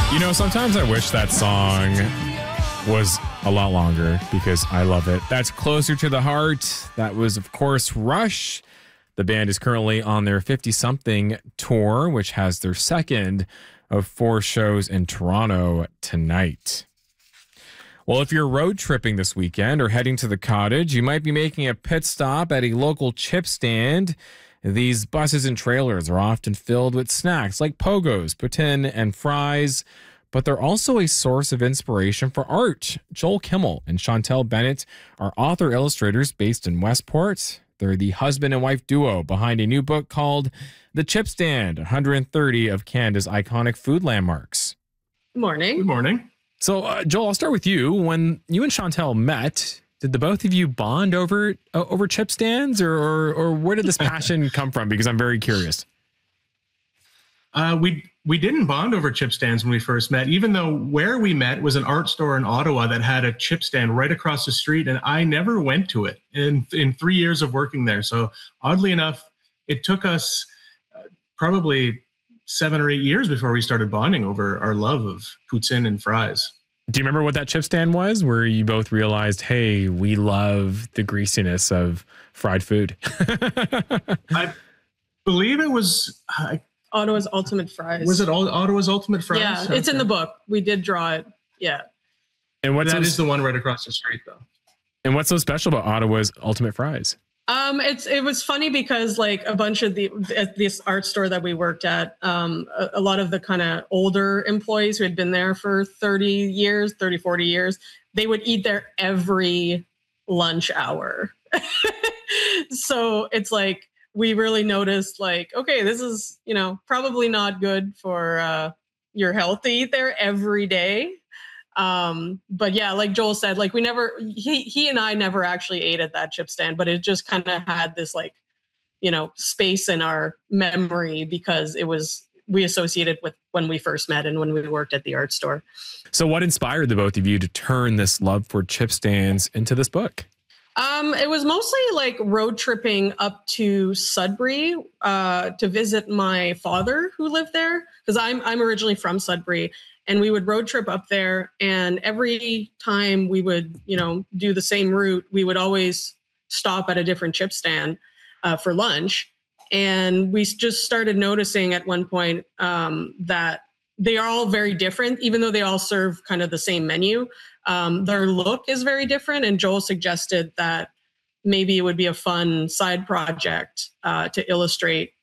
You know, sometimes I wish that song was a lot longer because I love it. That's Closer to the Heart. That was, of course, Rush. The band is currently on their 50-something tour, which has their second of 4 shows in Toronto tonight. Well, if you're road tripping this weekend or heading to the cottage, you might be making a pit stop at a local chip stand. These buses and trailers are often filled with snacks like pogos, poutine, and fries, but they're also a source of inspiration for art. Joel Kimmel and Chantel Bennett are author-illustrators based in Westport. They're the husband and wife duo behind a new book called The Chip Stand, 130 of Canada's iconic food landmarks. Good morning. Good morning. So, Joel, I'll start with you. When you and Chantel met, did the both of you bond over chip stands, or where did this passion come from? Because I'm very curious. We didn't bond over chip stands when we first met, even though where we met was an art store in Ottawa that had a chip stand right across the street, and I never went to it in 3 years of working there. So oddly enough, it took us probably 7 or 8 years before we started bonding over our love of poutine and fries. Do you remember what that chip stand was, where you both realized, hey, we love the greasiness of fried food? I believe it was... Ottawa's Ultimate Fries. Was it Ottawa's Ultimate Fries? Yeah, it's in the book. We did draw it. Yeah. And that is the one right across the street, though. And what's so special about Ottawa's Ultimate Fries? It was funny because like a bunch of this art store that we worked at, a lot of the kind of older employees who had been there for 40 years, they would eat there every lunch hour. So it's like, we really noticed like, okay, this is, probably not good for your health to eat there every day. But yeah, like Joel said, like he and I never actually ate at that chip stand, but it just kind of had this like, space in our memory because we associated with when we first met and when we worked at the art store. So what inspired the both of you to turn this love for chip stands into this book? It was mostly like road tripping up to Sudbury to visit my father who lived there, because I'm originally from Sudbury, and we would road trip up there. And every time we would, do the same route, we would always stop at a different chip stand for lunch. And we just started noticing at one point that they are all very different, even though they all serve kind of the same menu. Their look is very different. And Joel suggested that maybe it would be a fun side project to illustrate